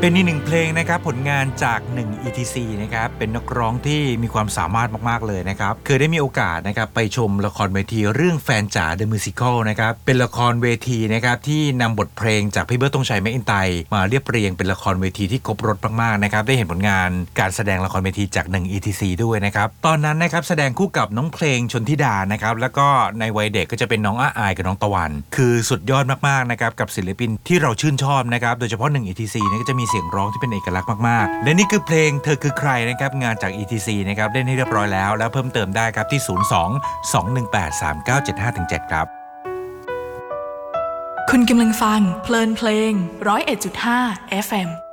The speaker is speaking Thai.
เป็นอีกหนึ่งเพลงนะครับผลงานจาก1 ETC นะครับเป็นนักร้องที่มีความสามารถมากๆเลยนะครับเคยได้มีโอกาสนะครับไปชมละครเวทีเรื่องแฟนจ๋า The Musical นะครับเป็นละครเวทีนะครับที่นำบทเพลงจากพี่เบิร์ด ธงชัย แมคอินไตร์มาเรียบเรียงเป็นละครเวทีที่ครบรสมากๆนะครับได้เห็นผลงานการแสดงละครเวทีจาก1 ETC ด้วยนะครับตอนนั้นนะครับแสดงคู่กับน้องเพลงชนธิดานะครับแล้วก็ในวัยเด็กก็จะเป็นน้องอายกับน้องตะวันคือสุดยอดมากๆนะครับกับศิลปินที่เราชื่นชอบนะครับโดยเฉพาะ1 ETC เนี่ยก็จะมีเสียงร้องที่เป็นเอกลักษณ์มากๆและนี่คือเพลงเธอคือใครนะครับงานจาก ETC นะครับเล่นให้เรียบร้อยแล้วเพิ่มเติมได้ครับที่ 02-218-3975-7 ครับคุณกำลังฟังเพลินเพลง 101.5 FM